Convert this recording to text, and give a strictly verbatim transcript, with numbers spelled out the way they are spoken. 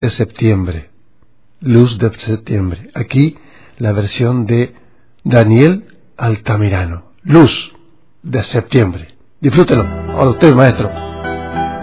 de septiembre. Luz de septiembre. Aquí la versión de Daniel Altamirano. Luz de septiembre. Disfrútenlo. Ahora usted, maestro.